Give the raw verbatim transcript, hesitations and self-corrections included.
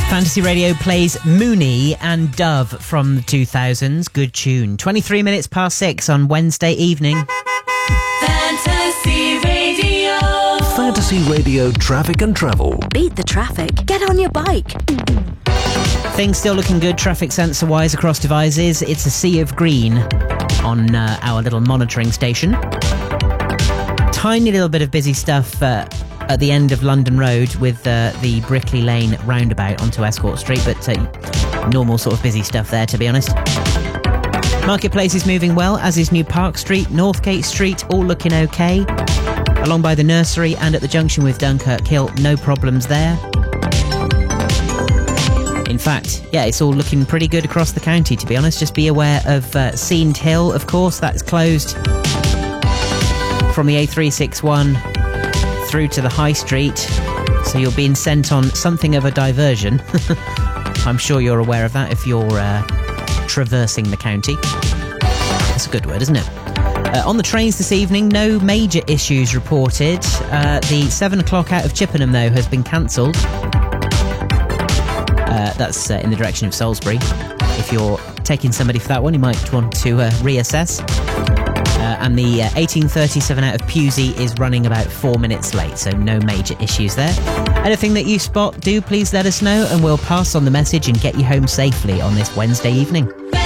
Fantasy Radio plays Mooney and Dove from the two thousands. Good tune. twenty-three minutes past six on Wednesday evening. Fantasy Radio. Fantasy Radio traffic and travel. Beat the traffic. Get on your bike. Things still looking good traffic sensor wise across devices. It's a sea of green on uh, our little monitoring station. Tiny little bit of busy stuff uh, at the end of London Road with uh, the Brickley Lane roundabout onto Escort Street, but uh, normal sort of busy stuff there, to be honest. Marketplace is moving well, as is New Park Street, Northgate Street, all looking okay. Along by the nursery and at the junction with Dunkirk Hill, no problems there. In fact, yeah, it's all looking pretty good across the county, to be honest. Just be aware of uh, Seend Hill, of course, that's closed from the A three sixty-one through to the High Street, so you're being sent on something of a diversion. I'm sure you're aware of that if you're uh, traversing the county. That's a good word, isn't it? Uh, on the trains this evening, no major issues reported. Uh, the seven o'clock out of Chippenham, though, has been cancelled. Uh, that's uh, in the direction of Salisbury. If you're taking somebody for that one, you might want to uh, reassess. Uh, and the uh, eighteen thirty-seven out of Pewsey is running about four minutes late, so no major issues there. Anything that you spot, do please let us know, and we'll pass on the message and get you home safely on this Wednesday evening.